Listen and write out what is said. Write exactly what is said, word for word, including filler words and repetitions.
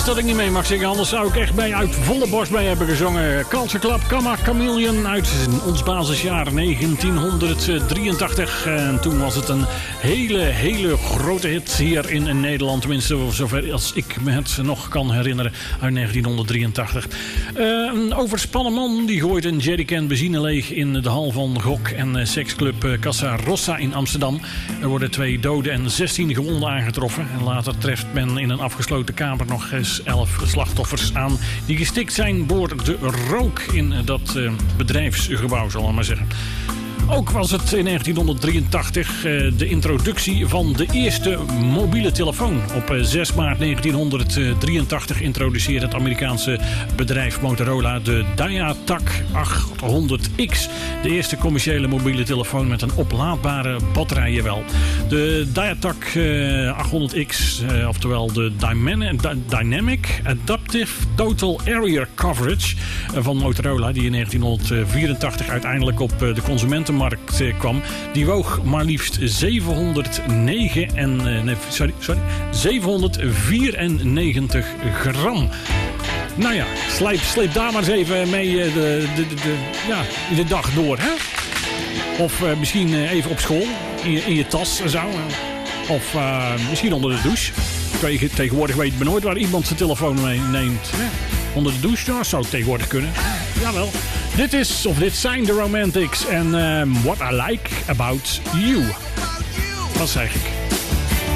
is dat ik niet mee mag zingen. Anders zou ik echt bij uit volle borst mee hebben gezongen. Culture Club, Kamma Chameleon uit ons basisjaar negentienhonderddrieëntachtig. En toen was het een hele, hele grote hit hier in Nederland. Tenminste, zover als ik me het nog kan herinneren uit negentienhonderddrieëntachtig. Uh, een overspannen man die gooit een jerrycan benzine leeg in de hal van gok- en seksclub Casa Rossa in Amsterdam. Er worden twee doden en zestien gewonden aangetroffen. En later treft men in een afgesloten kamer nog eens elf slachtoffers aan die gestikt zijn door de rook in dat uh, bedrijfsgebouw, zal ik maar zeggen. Ook was het in negentienhonderddrieëntachtig uh, de introductie van de eerste mobiele telefoon. Op uh, zes maart negentienhonderddrieëntachtig introduceerde het Amerikaanse bedrijf Motorola de Diatac achthonderd X. De eerste commerciële mobiele telefoon met een oplaadbare batterij, jawel. De Diatac uh, achthonderd X, uh, oftewel de Dynamic Adaptive Total Area Coverage uh, van Motorola, die in negentienhonderdvierentachtig uiteindelijk op uh, de consumentenmarkt kwam, die woog maar liefst zevenhonderdnegen en, nee, sorry, sorry, zevenhonderdvierennegentig gram. Nou ja, sleep, sleep daar maar eens even mee de, de, de, de, ja, de dag door, hè? Of uh, misschien even op school, in je, in je tas en zo. Of uh, misschien onder de douche. Tegenwoordig weet men nooit waar iemand zijn telefoon mee neemt. Hè? Onder de douche, ja, zou tegenwoordig kunnen. Jawel. Dit is, of dit zijn de Romantics en um, What I Like About You. Dat zeg ik.